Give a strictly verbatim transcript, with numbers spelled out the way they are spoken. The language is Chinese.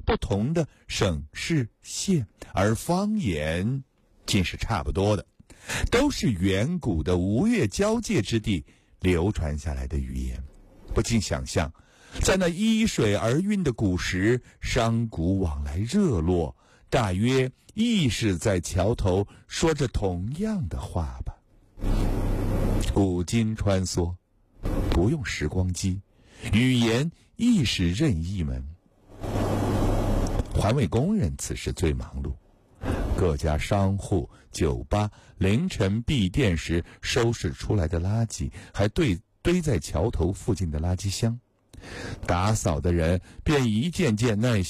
不同的省市县，而方言竟是差不多的，都是远古的吴越交界之地流传下来的语言。不禁想象，在那依水而运的古时，商贾往来热络，大约亦是在桥头说着同样的话吧。古今穿梭，不用时光机，语言亦是任意门。环卫工人此时最忙碌，各家商户、酒吧凌晨闭店时收拾出来的垃圾还堆堆在桥头附近的垃圾箱，打扫的人便一件件耐